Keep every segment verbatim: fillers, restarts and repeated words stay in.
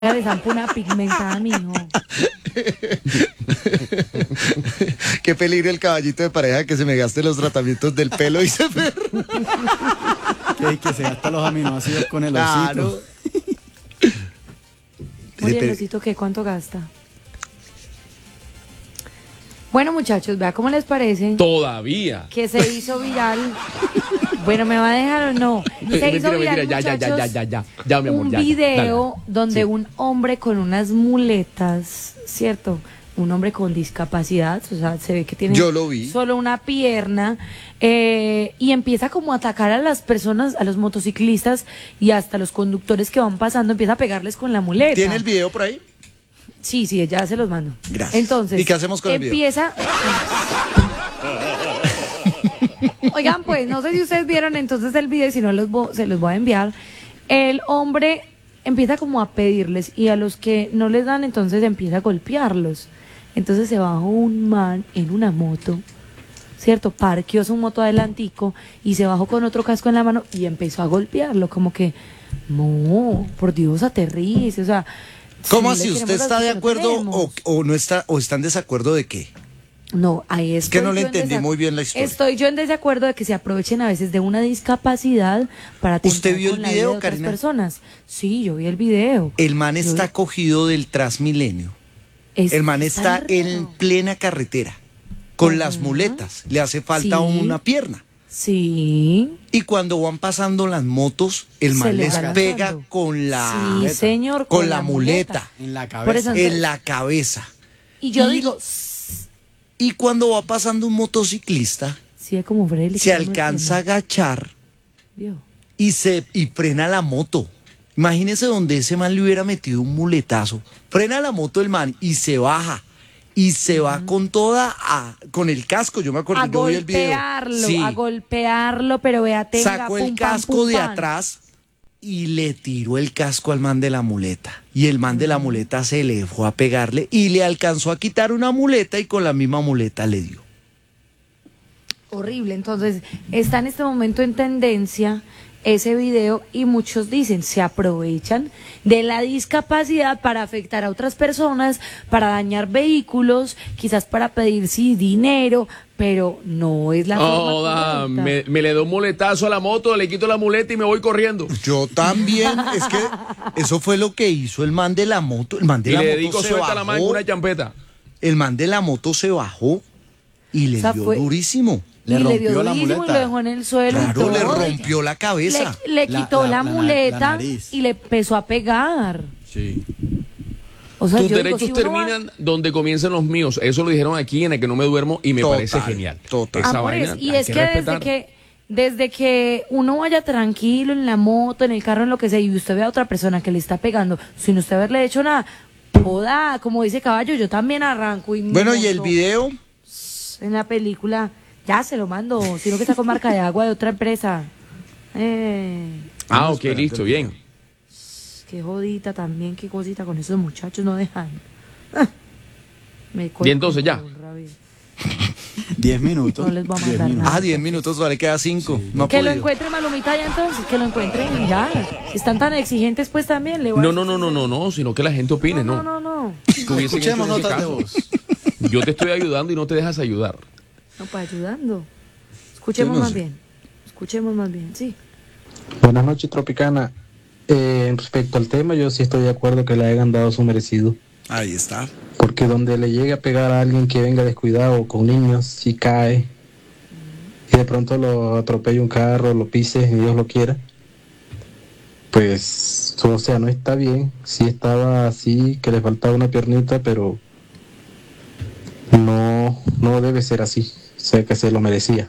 Le zampo una pigmentada, mijo. Qué peligro el caballito de pareja que se me gaste los tratamientos del pelo y se me... Que, que se gasta los aminoácidos con el Claro. osito. Oye, el osito, ¿qué? ¿Cuánto gasta? Bueno, muchachos, vea cómo les parece Todavía. que se hizo viral. Bueno, ¿me va a dejar o no? Se Eh, hizo mentira, viral, mentira, ya, ya, ya, muchachos, ya, ya, ya, mi amor, un ya, ya. video Dale, donde sí. un hombre con unas muletas, ¿cierto? Un hombre con discapacidad, o sea, se ve que tiene Yo lo vi. solo una pierna, eh, y empieza como a atacar a las personas, a los motociclistas y hasta los conductores que van pasando, empieza a pegarles con la muleta. ¿Tiene el video por ahí? Sí, sí, ya se los mando. Gracias. Entonces, ¿Y qué hacemos con el video? empieza... Oigan, pues, no sé si ustedes vieron entonces el video, si no los vo- se los voy a enviar. El hombre empieza como a pedirles y a los que no les dan, entonces empieza a golpearlos. Entonces se bajó un man en una moto, ¿cierto? Parqueó su moto adelantico y se bajó con otro casco en la mano y empezó a golpearlo, como que, no, por Dios, aterrice, o sea... ¿Cómo sí, así? le ¿Usted queremos está lo de que no acuerdo queremos. o, o no está o está en desacuerdo de qué? No, ahí Es que estoy no le yo en entendí desac- muy bien la historia. Estoy yo en desacuerdo de que se aprovechen a veces de una discapacidad para ¿Usted atentar vio con el la video, vida de otras Karina? personas. Sí, yo vi el video. El man Yo está vi- cogido del Transmilenio. Es- El man está raro. en plena carretera con las Ajá. muletas. Le hace falta Sí. una pierna. Sí. Y cuando van pasando las motos, el Se man les les va pega lanzando. con la Sí, señor, con la muleta, En la Por eso- cabeza. en la cabeza. Y yo Y- digo, Y cuando va pasando un motociclista, sí, es como Freddy. se alcanza a agachar y se y frena la moto. Imagínese donde ese man le hubiera metido un muletazo. Frena la moto el man y se baja. Y se va con toda, a- con el casco. Yo me acuerdo, A yo vi el video. golpearlo, Sí. a golpearlo, pero vea, tenga, Sacó pum, el pam, casco pum, de pam. atrás y le tiró el casco al man de la muleta. Y el man de la muleta se le fue a pegarle y le alcanzó a quitar una muleta y con la misma muleta le dio. Horrible. Entonces, está en este momento en tendencia ese video y muchos dicen, se aprovechan de la discapacidad para afectar a otras personas, para dañar vehículos, quizás para pedir sí dinero, pero no es la No, forma da, correcta. me, me le doy un muletazo a la moto, le quito la muleta y me voy corriendo. Yo también, es que eso fue lo que hizo el man de la moto. El man de Y la le moto dedico se suelta a la mano en bajó. una champeta. El man de la moto se bajó y le O sea, dio fue- y Le y le dio rompió la durísimo y muleta. lo dejó en el suelo. y Claro, le todo. rompió la cabeza. Le, le La- quitó la, la- la- la muleta nariz. y le empezó a pegar. Sí. O sea, Tus yo digo, derechos si uno va- terminan donde comienzan los míos. Eso lo dijeron aquí en el que no me duermo y me Total, parece genial. total. Esa Amores, vaina y hay es que, desde respetar. que desde que uno vaya tranquilo en la moto, en el carro, en lo que sea, y usted ve a otra persona que le está pegando, sin usted haberle hecho nada, joda, como dice Caballo, yo también arranco y Bueno, y el monto video, en la película, ya se lo mando, sino que está con marca de agua de otra empresa. Eh, Ah, ok, listo, bien. qué jodita también, qué cosita con esos muchachos, no dejan. Ah, me Y entonces ya. con rabia. Diez minutos. No les va a Diez mandar minutos. nada. ah, diez minutos, vale, queda cinco. No ha Que lo podido. encuentre Malumita ya entonces, que lo encuentren ya. Si están tan exigentes, pues también le voy a No, no, decir- no, no, no, no, sino que la gente opine, No, ¿no? no, no, no. Que hubiesen Escuchemos hecho ese notas de caso. voz. Yo te estoy ayudando y no te dejas ayudar. No, pues ayudando. Escuchemos Yo no más sé. bien. Escuchemos más bien, sí. Buenas noches, Tropicana. Eh, respecto al tema, yo sí estoy de acuerdo que le hayan dado su merecido. Ahí está. Porque donde le llegue a pegar a alguien que venga descuidado con niños, si cae y de pronto lo atropella un carro, lo pise, ni Dios lo quiera, pues, o sea, no está bien. Sí estaba así, que le faltaba una piernita, pero no, no debe ser así. O sea, que se lo merecía.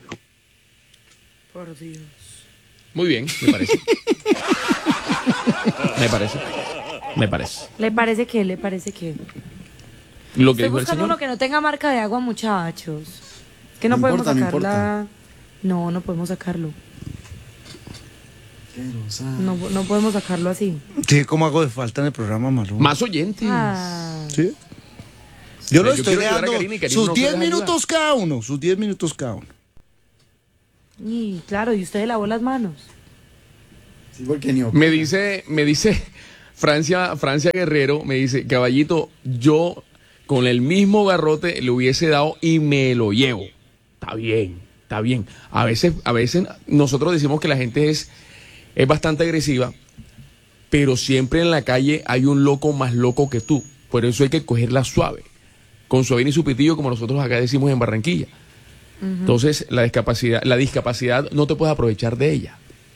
Por Dios. Muy bien, me parece. me parece. Me parece. ¿Le parece que? ¿Le parece que? Lo que Estoy dijo el buscando señor. uno que no tenga marca de agua, muchachos. Que no, No podemos importa, no sacarla. No, no podemos sacarlo. No, no podemos sacarlo así. Sí, ¿cómo hago de falta en el programa, Malú? Más oyentes. Ah. Sí. Yo lo Yo estoy quiero ayudar a dando Karina y Karina sus no se diez deja minutos cada uno, sus diez minutos cada uno. Y claro, y usted lavó las manos. Sí, porque ni Me dice, me dice Francia, Francia Guerrero me dice, caballito, yo con el mismo garrote le hubiese dado y me lo llevo. Está bien, está bien. A veces, a veces nosotros decimos que la gente es, es bastante agresiva, pero siempre en la calle hay un loco más loco que tú. Por eso hay que cogerla suave, con su y su pitillo, como nosotros acá decimos en Barranquilla. Uh-huh. Entonces, la discapacidad, la discapacidad no te puedes aprovechar de ella.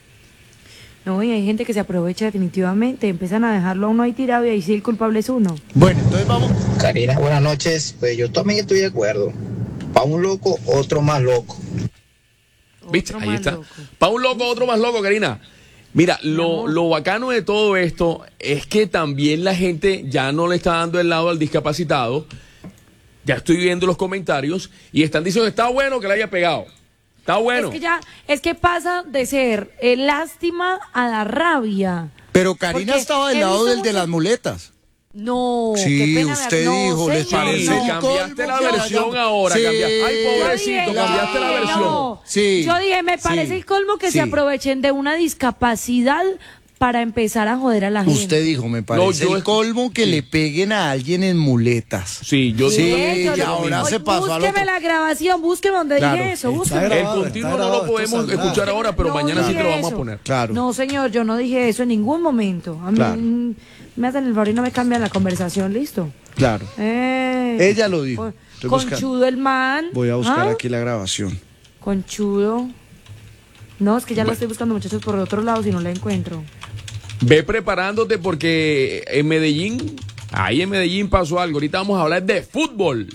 No, y hay gente que se aprovecha definitivamente, empiezan a dejarlo a uno ahí tirado y ahí sí el culpable es uno. Bueno, entonces vamos. Karina, buenas noches. Pues yo también estoy de acuerdo. Para un loco, otro más loco. ¿Viste? Ahí está. Para un loco, otro más loco, Karina. Mira, lo, lo bacano de todo esto es que también la gente ya no le está dando el lado al discapacitado. Ya estoy viendo los comentarios y están diciendo, está bueno que le haya pegado. Está bueno. Es que ya, es que pasa de ser eh, lástima a la rabia. Pero Karina Porque estaba del he lado visto del mucho- de las muletas. No, Sí, qué pena, usted no, dijo, les señor, parece Sí, no. un cambiaste colmo la que versión haya- ahora. Sí. cambiaste. Ay, Yo pobrecito, dije, cambiaste la no, versión. no. Sí. Yo dije, me Sí. parece el colmo que Sí. se aprovechen de una discapacidad para empezar a joder a la gente. Usted dijo, me parece yo el es- colmo que sí. le peguen a alguien en muletas. Sí, yo Sí, Eso, y yo- ahora Oye, se pasó al búsqueme otro. la grabación, búsqueme donde Claro, dije eso, está búsqueme. El grabado, continuo está no grabado, lo podemos esto saldrá. escuchar ahora, pero No mañana sí te lo dije vamos a eso. poner. Claro. No, señor, yo no dije eso en ningún momento. A mí Claro. mm, me hacen el favor y no me cambian la conversación, listo. Claro. Eh, Ella lo dijo. con- Estoy buscando. Conchudo el man. Voy a buscar ¿Ah? aquí la grabación. Conchudo. No, es que ya la estoy buscando, muchachos, por otro lado, si no la encuentro. Ve preparándote porque en Medellín, ahí en Medellín pasó algo. Ahorita vamos a hablar de fútbol.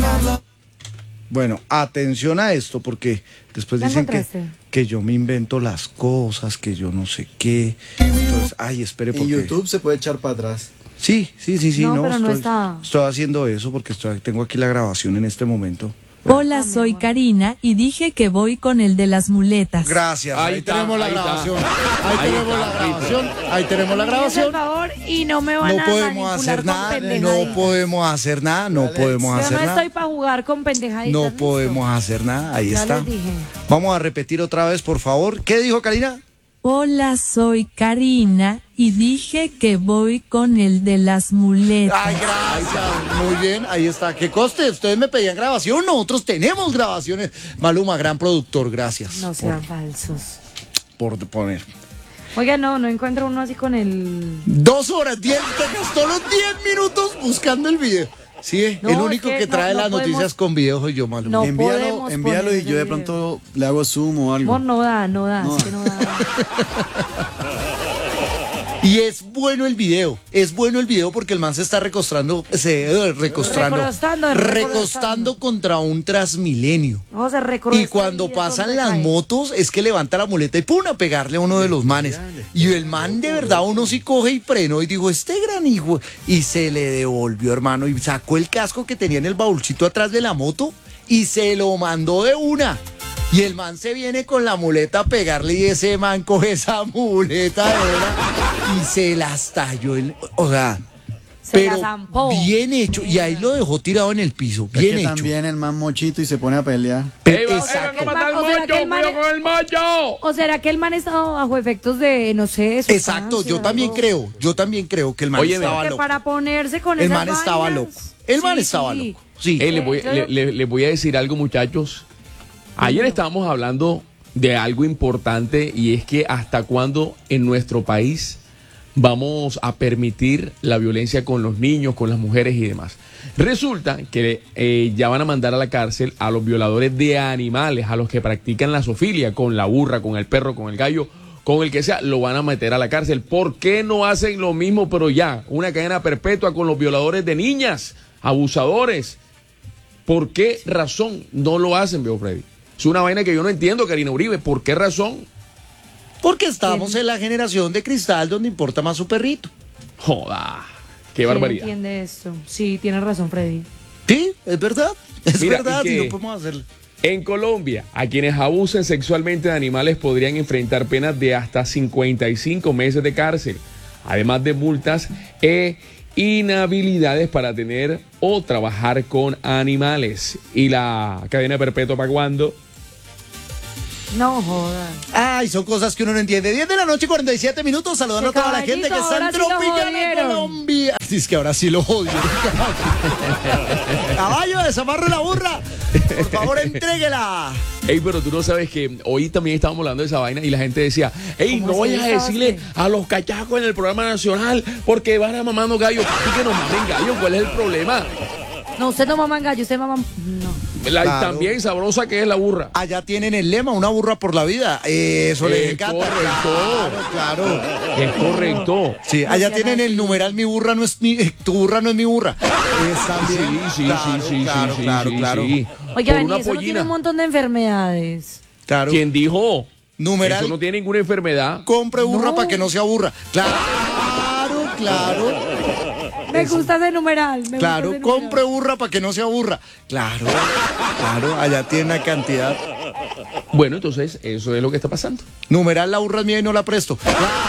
Bueno, atención a esto porque después ¿La dicen que, encontraste? que yo me invento las cosas, que yo no sé qué. Entonces, ay, espere En porque... YouTube se puede echar para atrás. Sí, sí, sí, sí. No, No, pero no estoy, está. estoy haciendo eso porque estoy, tengo aquí la grabación en este momento. Hola, soy Karina y dije que voy con el de las muletas. Gracias. Ahí, Ahí está, tenemos la ahí está. grabación. Ahí, Ahí tenemos está, la ahí grabación. Ahí tenemos la Me hacen grabación. el favor y no me van No a podemos manipular hacer con nada. pendejaditas. No podemos hacer nada. No podemos Yo hacer no nada. estoy para jugar con pendejaditas. No ¿listo? podemos hacer nada. Ahí Ya está. les dije. Vamos a repetir otra vez, por favor. ¿Qué dijo Karina? Hola, soy Karina y dije que voy con el de las muletas. Ay, gracias. Muy bien, ahí está. ¿Qué coste? Ustedes me pedían grabación, nosotros tenemos grabaciones. Maluma, gran productor, gracias. No sean falsos. Por, por poner. Oiga, no, no encuentro uno así con el... Dos horas, diez, te gastó los diez minutos buscando el video. Sí, No, el es único que que no- trae no las podemos- noticias con video soy yo, Maluma. No envíalo podemos envíalo poner y yo de ese pronto le hago zoom o algo. Amor, no da, no da, No. es que no da. Y es bueno el video, es bueno el video porque el man se está recostando, se, eh, recostrando, Recostando, recostando contra un Transmilenio. Vamos a recorrer Y esta cuando vida pasan donde las cae. motos, es que levanta la muleta y pum, a pegarle a uno de los manes. Y el man de verdad uno sí coge y frenó y dijo, este gran hijo. Y se le devolvió, hermano, y sacó el casco que tenía en el baúlcito atrás de la moto y se lo mandó de una. Y el man se viene con la muleta a pegarle y ese man coge esa muleta de verdad y se la estalló. El, o sea, Se la pero zampó. bien hecho. Y ahí lo dejó tirado en el piso. Es Bien que hecho. también el man mochito y se pone a pelear. Pero- ¡Ey, va- ey, exacto. vengo a matar O sea, el que el mocho! man- ¡Cuidado con el mocho! ¿O será que el man estaba bajo efectos de, no sé, sustancia, Exacto, yo también algo? creo, yo también creo que el man Oye, estaba Que loco. para ponerse con El esas man estaba vainas- loco. El man Sí, estaba sí. loco. Sí. Ey, les voy, yo- le- le- les voy a decir algo, muchachos. Ayer estábamos hablando de algo importante y es que hasta cuándo en nuestro país vamos a permitir la violencia con los niños, con las mujeres y demás. Resulta que eh, ya van a mandar a la cárcel a los violadores de animales, a los que practican la zoofilia con la burra, con el perro, con el gallo, con el que sea, lo van a meter a la cárcel. ¿Por qué no hacen lo mismo, pero ya, una cadena perpetua con los violadores de niñas, abusadores? ¿Por qué razón no lo hacen, veo Freddy? Es una vaina que yo no entiendo, Karina Uribe. ¿Por qué razón? Porque estamos en la generación de cristal donde importa más su perrito. Joda, qué ¿Quién barbaridad. entiende esto? Sí, tienes razón, Freddy. Sí, es verdad. Es Mira, verdad y y que- no podemos hacerlo. En Colombia, a quienes abusen sexualmente de animales podrían enfrentar penas de hasta cincuenta y cinco meses de cárcel, además de multas e inhabilidades para tener o trabajar con animales. ¿Y la cadena perpetua para cuándo? No jodas. Ay, son cosas que uno no entiende. diez de la noche, cuarenta y siete minutos, saludando a Que toda la gente que caballito, está en ahora sí lo Tropicana jodieron. Colombia. Es que ahora sí lo odio. Caballo, desamarre la burra. Por favor, entréguela. Ey, pero tú no sabes que hoy también estábamos hablando de esa vaina y la gente decía, ey, no ¿Cómo así vayas a estabas decirle qué? a los cachacos en el programa nacional porque van a mamando gallo. Y que nos mamen gallo, ¿cuál es el problema? No, usted no maman gallo, usted maman. No. La Claro. también sabrosa que es la burra. Allá tienen el lema, una burra por la vida. Eso les Es encanta. correcto. Claro, claro. Es correcto. Sí, allá tienen el numeral mi burra no es mi, tu burra no es mi burra. Está Sí, bien. sí, Claro, sí, sí, claro, sí, claro, sí, claro. sí. Oiga, Por y una eso no tiene pollina. un montón de enfermedades. Claro. ¿Quién dijo? Numeral. Eso no tiene ninguna enfermedad. Compre burra No. para que no se aburra. Claro, claro, Me gusta ese numeral. Me claro. gusta ese Compre numeral. burra para que no se aburra. Claro, claro. Allá tiene una cantidad. Bueno, entonces eso es lo que está pasando. Numeral, la burra es mía y no la presto.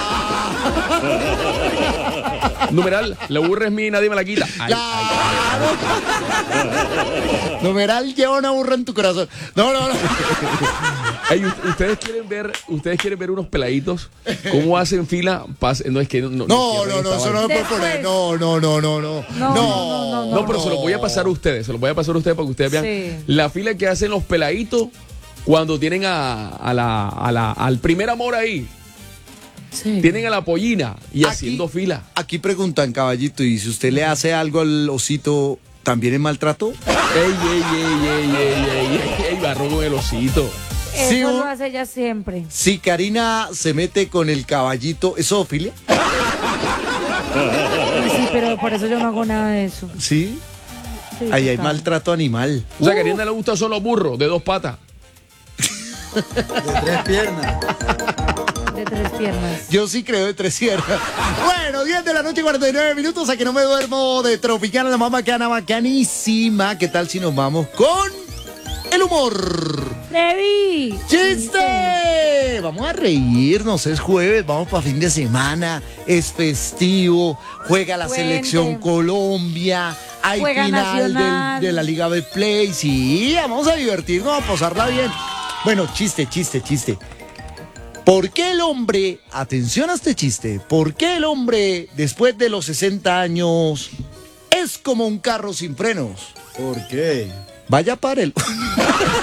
Numeral, la burra es mía y nadie me la quita. Ay, ay, ay. Claro. Numeral, lleva una burra en tu corazón. No, no, no. Ey, u- ustedes quieren ver, ustedes quieren ver unos peladitos cómo hacen fila. Pas- no es que no, no, No, cierren no, no, esta eso no vaina. lo puedo Después. poner. No, no, no, no, no. No, no, no, no, No, pero se los voy a pasar a ustedes, se los voy a pasar a ustedes para que ustedes vean Sí. la fila que hacen los peladitos cuando tienen a, a la, a la- al primer amor ahí. Sí. Tienen a la pollina y Aquí- haciendo fila. Aquí preguntan, caballito, y si usted le hace algo al osito, ¿también es maltrato? Ey, ey, ey, ey, ey, ey, ey, ey, barro con el osito. Eso Sí, lo un- hace ella siempre. Si Karina se mete con el caballito, ¿es zoofilia? Sí, pero por eso yo no hago nada de eso. Sí. Sí, Ahí hay total. maltrato animal. O sea, que a Ariana le gustan son los burros de dos patas. De tres piernas. De tres piernas. Yo sí creo de tres sierras. Bueno, diez de la noche, cuarenta y nueve minutos. A que no me duermo de Tropicana, la más bacana, bacanísima. ¿Qué tal si nos vamos con el humor? ¡Levi! ¡Chiste! Vamos a reírnos, es jueves, vamos para fin de semana, es festivo, juega la Puente. selección Colombia, hay Juega final Nacional. del- de la Liga Betplay, sí, vamos a divertirnos, a pasarla bien. Bueno, chiste, chiste, chiste. ¿Por qué el hombre, atención a este chiste, por qué el hombre después de los sesenta años es como un carro sin frenos? ¿Por qué? Vaya para el...